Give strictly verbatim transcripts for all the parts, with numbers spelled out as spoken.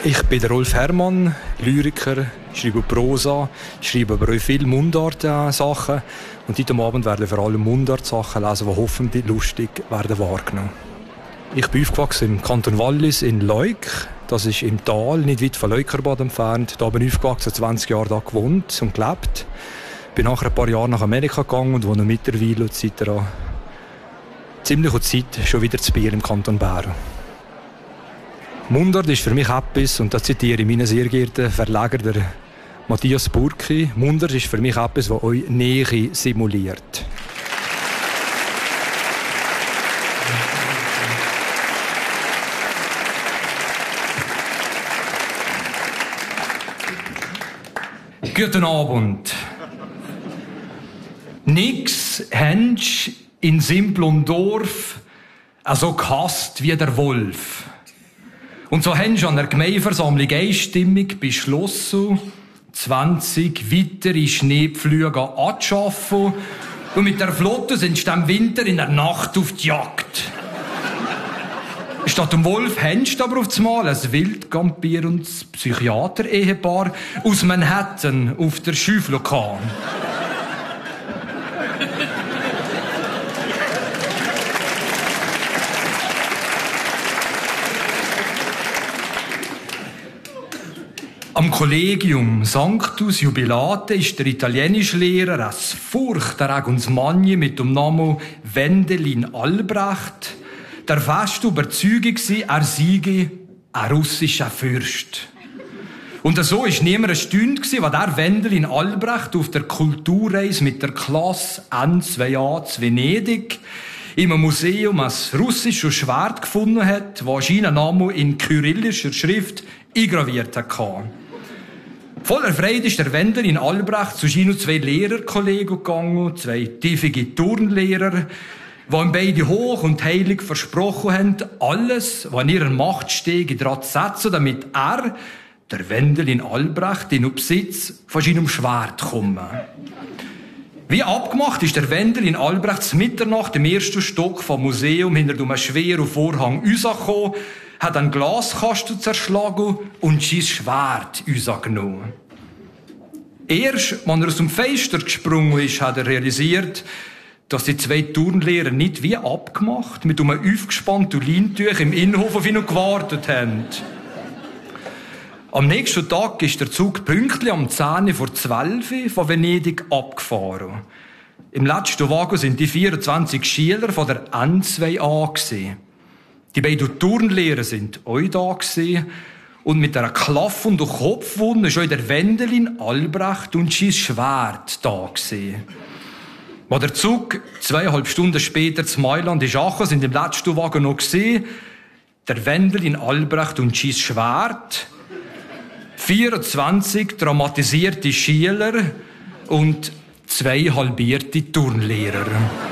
Ich bin der Rolf Herrmann, Lyriker, schreibe Prosa, schreibe aber auch viele Mundart-Sachen. Und heute Abend werden vor allem Mundart-Sachen lesen, die hoffentlich lustig werden wahrgenommen. Ich bin aufgewachsen im Kanton Wallis in Leuk. Das ist im Tal, nicht weit von Leukerbad entfernt. Da bin ich aufgewachsen, zwanzig Jahre da gewohnt und gelebt. Bin nachher ein paar Jahre nach Amerika gegangen und wohne mittlerweile seit einer ziemlichen Zeit schon wieder zu Biel im Kanton Bern. Mundart ist für mich etwas, und da zitiere ich meinen sehr geehrten Verleger, der Matthias Burki. Mundart ist für mich etwas, das euch Nähe simuliert. Guten Abend. Nix hänsch in simplem Dorf so gehasst wie der Wolf. Und so haben sie an der Gemeindeversammlung einstimmig beschlossen, zwanzig weitere Schneepflüge anzuschaffen. Und mit der Flotte sind sie im Winter in der Nacht auf die Jagd. Statt dem Wolf haben sie aber auf das Mal ein wild campierendes Psychiater-Ehepaar aus Manhattan auf der Schüffel gehabt. Am Kollegium Sanctus Jubilate ist der italienische Lehrer ein furchterregendes Mann mit dem Namen Wendelin Albrecht, der fest Überzeugung war, er sei ein russischer Fürst. Und so war niemand erstaunt, als der Wendelin Albrecht auf der Kulturreise mit der Klasse N zwei A zu Venedig im Museum ein russisches Schwert gefunden hat, das seinen Namen in kyrillischer Schrift eingraviert hatte. Voller Freude ist der Wendelin Albrecht zu seinen zwei Lehrerkollegen gegangen, zwei tiefige Turnlehrer, die ihm beide hoch und heilig versprochen haben, alles, was in ihrer Macht steht, daran zu setzen, damit er, der Wendelin Albrecht, in den Besitz von seinem Schwert kommt. Wie abgemacht ist der Wendelin Albrecht zu Mitternacht im ersten Stock vom Museum hinter einem schweren Vorhang rausgekommen, hat einen Glaskasten zerschlagen und sein Schwert rausgenommen. Erst, als er aus dem Fenster gesprungen ist, hat er realisiert, dass die zwei Turnlehrer nicht wie abgemacht mit einem aufgespannten Leintuch im Innenhof auf ihn gewartet haben. Am nächsten Tag ist der Zug pünktlich am zehn vor zwölf von Venedig abgefahren. Im letzten Wagen sind die vierundzwanzig Schüler von der N zwei A gewesen. Die beiden Turnlehrer sind auch da gewesen. Und mit einer klaffenden Kopfwunde schon der Wendelin Albrecht und sein Schwert da gewesen. Als der Zug zweieinhalb Stunden später zu Mailand ist angekommen, sind im letzten Wagen noch gesehen, der Wendelin Albrecht und sein Schwert, vierundzwanzig traumatisierte Schüler und zwei halbierte Turnlehrer.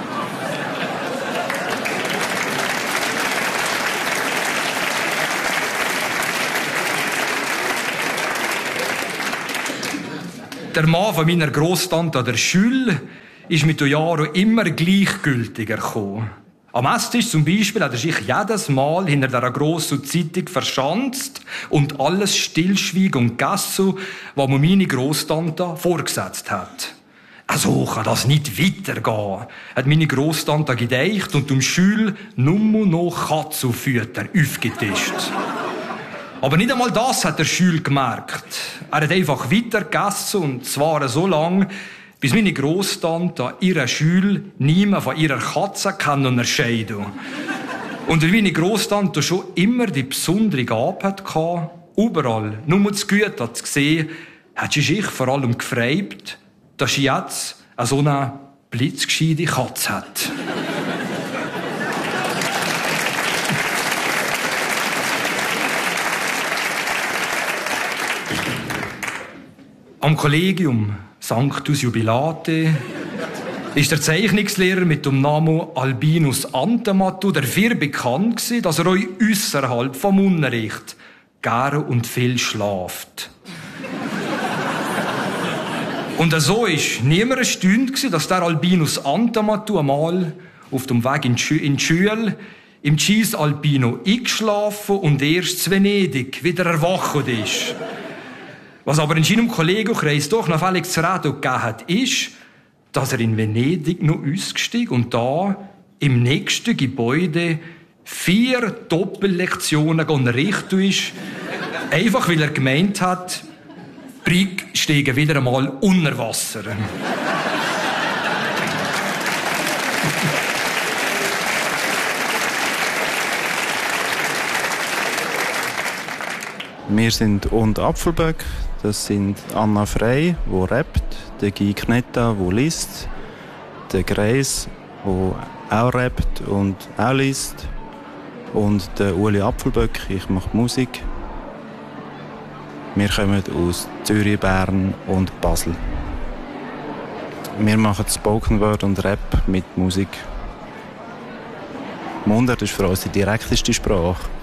Der Mann von meiner Grosstante der Schule ist mit den Jahren immer gleichgültiger gekommen. Am Esstisch zum Beispiel hat er sich jedes Mal hinter dieser grossen Zeitung verschanzt und alles stillschwiegen und gegessen, was mir meine Grosstante vorgesetzt hat. So kann das nicht weitergehen, hat meine Grosstante gedeicht und um Schül nur noch Katzenfütter aufgetischt. Aber nicht einmal das hat der Schül gemerkt. Er hat einfach weiter gegessen, und zwar so lange, bis meine Grosstante an ihrer Schül niemand von ihrer Katze kann unterscheiden. Und weil meine Grosstante schon immer die besondere Gabe hatte, überall nur das Gute zu sehen, hat sie sich vor allem gefreut, dass sie jetzt so eine blitzgescheite Katze hat. Am Kollegium Sanctus Jubilate ist der Zeichnungslehrer mit dem Namen Albinus Antematu dafür bekannt gewesen, dass er euch ausserhalb vom Unterricht gerne und viel schlaft. Und so ist niemand erstaunt gewesen, dass der Albinus Antematu einmal auf dem Weg in die Schule im Cisalpino eingeschlafen und erst in Venedig wieder erwacht ist. Was aber in seinem Kollegenkreis doch noch Felix Zerredo gegeben hat, ist, dass er in Venedig noch ausgestiegen und da im nächsten Gebäude vier Doppellektionen unterrichtet ist, einfach weil er gemeint hat, Brig steigen wieder einmal unter Wasser. Wir sind und Apfelböck. Das sind Anna Frey, die rappt, der Guy Knetta, der liest, der Greis, der auch rappt und auch liest, und der Uli Apfelböck, ich mache Musik. Wir kommen aus Zürich, Bern und Basel. Wir machen Spoken Word und Rap mit Musik. Mundart ist für uns die direkteste Sprache.